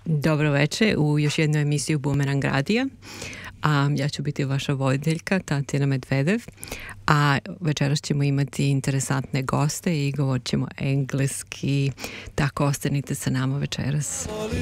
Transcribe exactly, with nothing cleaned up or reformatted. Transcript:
Dobro veče u još jednu emisiju Bumerang Radija. A, ja ću biti vaša voditeljka, Tatjana Medvedev, a večeras ćemo imati interesantne goste i govorit ćemo engleski, tako ostanite sa nama večeras.